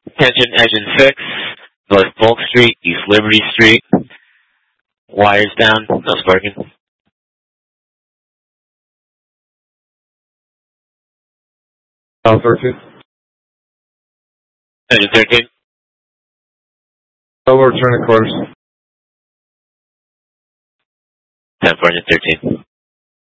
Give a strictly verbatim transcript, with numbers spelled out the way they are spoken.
Attention, engine six, North Polk Street, East Liberty Street. Wires down, no sparking. Uh, thirteen. Engine thirteen. Oh, we're turning course. ten for engine thirteen.